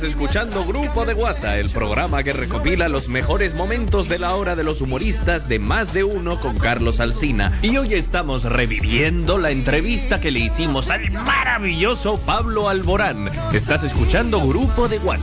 Escuchando Grupo de WhatsApp, el programa que recopila los mejores momentos de la hora de los humoristas de Más de Uno con Carlos Alsina. Y hoy estamos reviviendo la entrevista que le hicimos al maravilloso Pablo Alborán. Estás escuchando Grupo de WhatsApp.